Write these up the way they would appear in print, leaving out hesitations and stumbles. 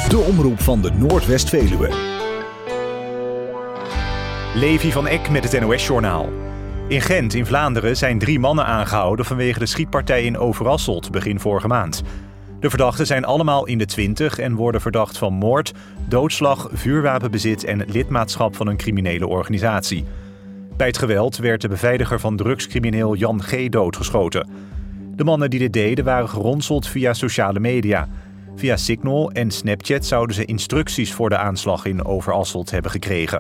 De omroep van de Noordwest-Veluwe. Levi van Eck met het NOS-journaal. In Gent in Vlaanderen zijn 3 mannen aangehouden vanwege de schietpartij in Overasselt begin vorige maand. De verdachten zijn allemaal in de 20 en worden verdacht van moord, doodslag, vuurwapenbezit en lidmaatschap van een criminele organisatie. Bij het geweld werd de beveiliger van drugscrimineel Jan G. doodgeschoten. De mannen die dit deden waren geronseld via sociale media. Via Signal en Snapchat zouden ze instructies voor de aanslag in Overasselt hebben gekregen.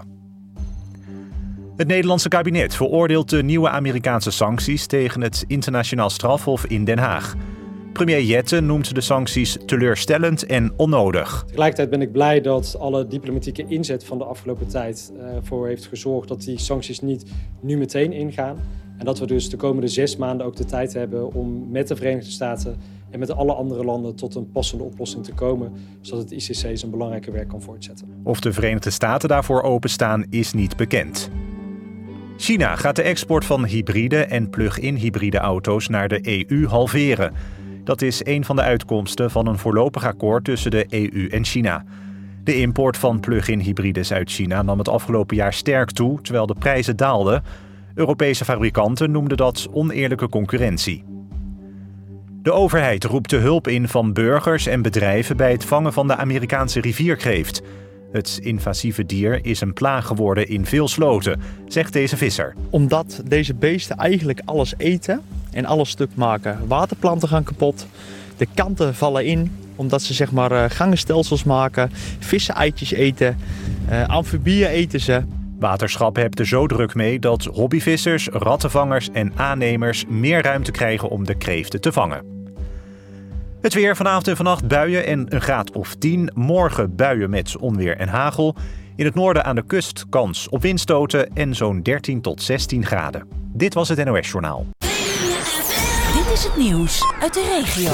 Het Nederlandse kabinet veroordeelt de nieuwe Amerikaanse sancties tegen het internationaal strafhof in Den Haag. Premier Jette noemt de sancties teleurstellend en onnodig. Tegelijkertijd ben ik blij dat alle diplomatieke inzet van de afgelopen tijd ervoor heeft gezorgd dat die sancties niet nu meteen ingaan. En dat we dus de komende 6 maanden ook de tijd hebben om met de Verenigde Staten en met alle andere landen tot een passende oplossing te komen, zodat het ICC zijn belangrijke werk kan voortzetten. Of de Verenigde Staten daarvoor openstaan is niet bekend. China gaat de export van hybride en plug-in hybride auto's naar de EU halveren. Dat is een van de uitkomsten van een voorlopig akkoord tussen de EU en China. De import van plug-in hybrides uit China nam het afgelopen jaar sterk toe, terwijl de prijzen daalden. Europese fabrikanten noemden dat oneerlijke concurrentie. De overheid roept de hulp in van burgers en bedrijven bij het vangen van de Amerikaanse rivierkreeft. Het invasieve dier is een plaag geworden in veel sloten, zegt deze visser. Omdat deze beesten eigenlijk alles eten en alles stuk maken. Waterplanten gaan kapot, de kanten vallen in omdat ze gangenstelsels maken, vissen-eitjes eten, amfibieën eten ze. Waterschap hebt er zo druk mee dat hobbyvissers, rattenvangers en aannemers meer ruimte krijgen om de kreeften te vangen. Het weer, vanavond en vannacht buien en een graad of 10. Morgen buien met onweer en hagel. In het noorden aan de kust kans op windstoten en zo'n 13 tot 16 graden. Dit was het NOS Journaal. Dit is het nieuws uit de regio.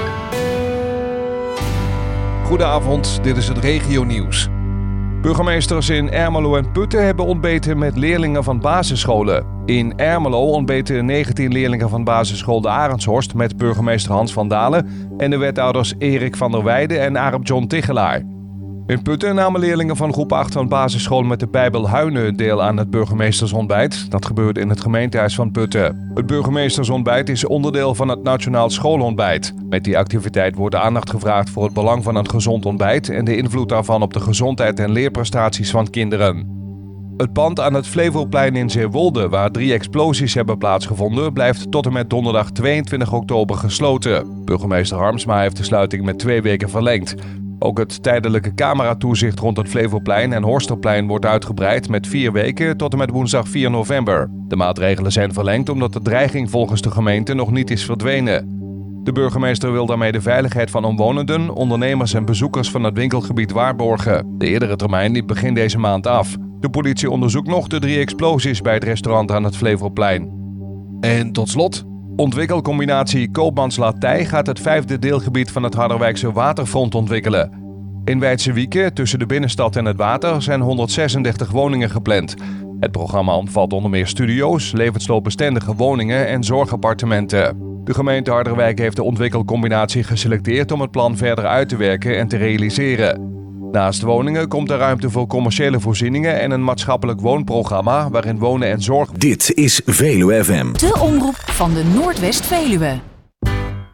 Goedenavond, dit is het regionieuws. Burgemeesters in Ermelo en Putten hebben ontbeten met leerlingen van basisscholen. In Ermelo ontbeten 19 leerlingen van basisschool De Arendshorst met burgemeester Hans van Dalen en de wethouders Erik van der Weijden en Arep John Tichelaar. In Putten namen leerlingen van groep 8 van basisschool met de Bijbel Huinen deel aan het burgemeestersontbijt. Dat gebeurde in het gemeentehuis van Putten. Het burgemeestersontbijt is onderdeel van het Nationaal Schoolontbijt. Met die activiteit wordt aandacht gevraagd voor het belang van een gezond ontbijt en de invloed daarvan op de gezondheid en leerprestaties van kinderen. Het pand aan het Flevoplein in Zeewolde, waar 3 explosies hebben plaatsgevonden, blijft tot en met donderdag 22 oktober gesloten. Burgemeester Harmsma heeft de sluiting met 2 weken verlengd. Ook het tijdelijke cameratoezicht rond het Flevoplein en Horsterplein wordt uitgebreid met 4 weken tot en met woensdag 4 november. De maatregelen zijn verlengd omdat de dreiging volgens de gemeente nog niet is verdwenen. De burgemeester wil daarmee de veiligheid van omwonenden, ondernemers en bezoekers van het winkelgebied waarborgen. De eerdere termijn liep begin deze maand af. De politie onderzoekt nog de 3 explosies bij het restaurant aan het Flevoplein. En tot slot, ontwikkelcombinatie Koopmans-Latij gaat het 5e deelgebied van het Harderwijkse waterfront ontwikkelen. In Weidse-Wieken, tussen de binnenstad en het water, zijn 136 woningen gepland. Het programma omvat onder meer studio's, levensloopbestendige woningen en zorgappartementen. De gemeente Harderwijk heeft de ontwikkelcombinatie geselecteerd om het plan verder uit te werken en te realiseren. Naast woningen komt er ruimte voor commerciële voorzieningen en een maatschappelijk woonprogramma waarin wonen en zorg. Dit is Veluwe FM. De omroep van de Noordwest-Veluwe.